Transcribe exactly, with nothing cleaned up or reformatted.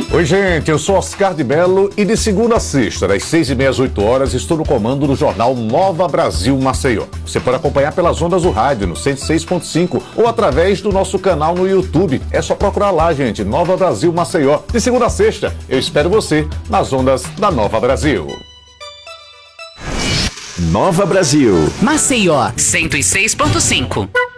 Oi, gente, eu sou Oscar de Mello e de segunda a sexta, das seis e meia às oito horas, estou no comando do jornal Nova Brasil Maceió. Você pode acompanhar pelas ondas do rádio no cento e seis ponto cinco ou através do nosso canal no YouTube. É só procurar lá, gente, Nova Brasil Maceió. De segunda a sexta, eu espero você nas ondas da Nova Brasil. Nova Brasil Maceió, cento e seis ponto cinco.